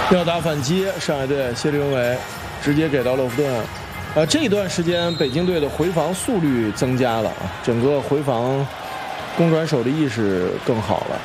要打反击，上海队谢立永伟直接给到洛夫顿。这一段时间北京队的回防速率增加了，整个回防攻转手的意识更好了。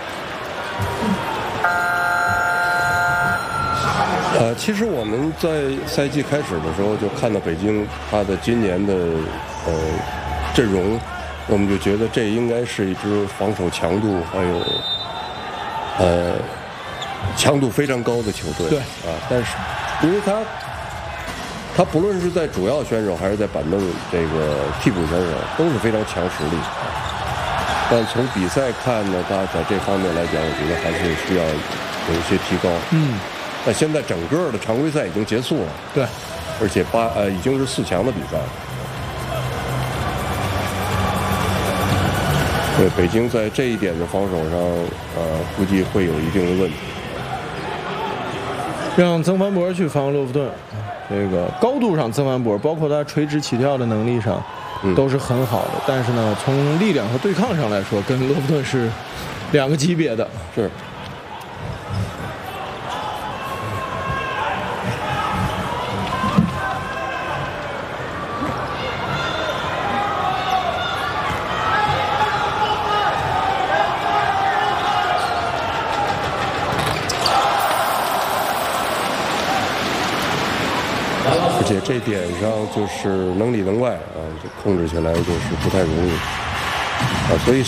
其实我们在赛季开始的时候就看到北京他的今年的阵容，我们就觉得这应该是一支防守强度还有强度非常高的球队。 对但是因为他不论是在主要选手还是在板凳这个替补选手都是非常强实力。但从比赛看呢，他在这方面来讲，我觉得还是需要有一些提高。那现在整个的常规赛已经结束了， 对， 而且已经是4强的比赛了。对，北京在这一点的防守上，估计会有一定的问题。 让曾凡博去防洛夫顿，这个高度上曾凡博，包括他垂直起跳的能力上，都是很好的。但是呢，从力量和对抗上来说，跟洛夫顿是2个级别的。 是。而且这点上就是能里能外啊，这控制起来就是不太容易啊，所以